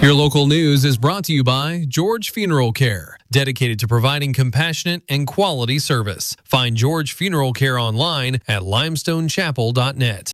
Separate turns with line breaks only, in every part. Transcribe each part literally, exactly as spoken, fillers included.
Your local news is brought to you by George Funeral Care, dedicated to providing compassionate and quality service. Find George Funeral Care online at limestone chapel dot net.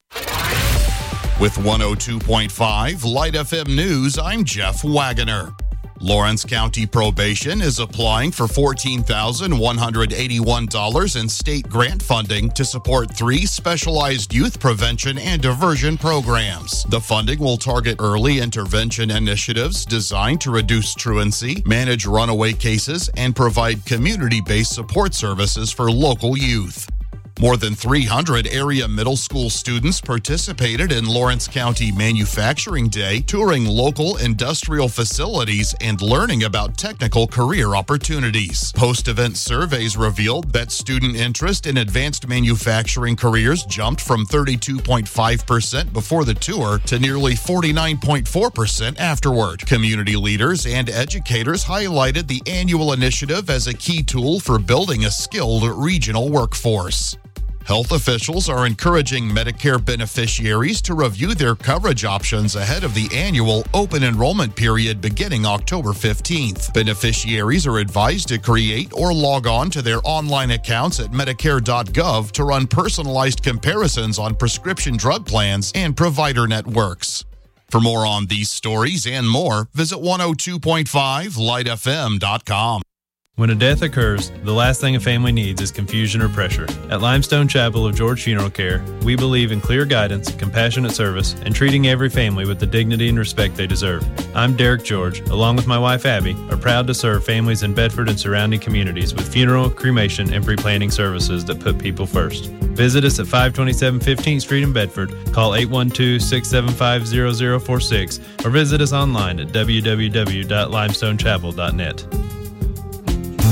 With one oh two point five Light F M News, I'm Jeff Wagoner. Lawrence County Probation is applying for fourteen thousand one hundred eighty-one dollars in state grant funding to support three specialized youth prevention and diversion programs. The funding will target early intervention initiatives designed to reduce truancy, manage runaway cases, and provide community-based support services for local youth. More than three hundred area middle school students participated in Lawrence County Manufacturing Day, touring local industrial facilities and learning about technical career opportunities. Post-event surveys revealed that student interest in advanced manufacturing careers jumped from thirty-two point five percent before the tour to nearly forty-nine point four percent afterward. Community leaders and educators highlighted the annual initiative as a key tool for building a skilled regional workforce. Health officials are encouraging Medicare beneficiaries to review their coverage options ahead of the annual open enrollment period beginning October fifteenth. Beneficiaries are advised to create or log on to their online accounts at medicare dot gov to run personalized comparisons on prescription drug plans and provider networks. For more on these stories and more, visit one oh two point five light f m dot com.
When a death occurs, the last thing a family needs is confusion or pressure. At Limestone Chapel of George Funeral Care, we believe in clear guidance, compassionate service, and treating every family with the dignity and respect they deserve. I'm Derek George, along with my wife Abby, are proud to serve families in Bedford and surrounding communities with funeral, cremation, and pre-planning services that put people first. Visit us at five twenty-seven fifteenth Street in Bedford, call eight one two, six seven five, zero zero four six, or visit us online at w w w dot limestone chapel dot net.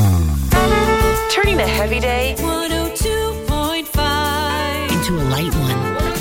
Turning a heavy day
one oh two point five
into a light one.